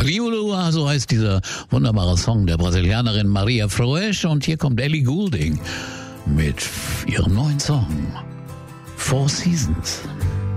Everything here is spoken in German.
Riolua, so heißt dieser wunderbare Song der Brasilianerin Maria Froesch. Und hier kommt Ellie Goulding mit ihrem neuen Song Four Seasons.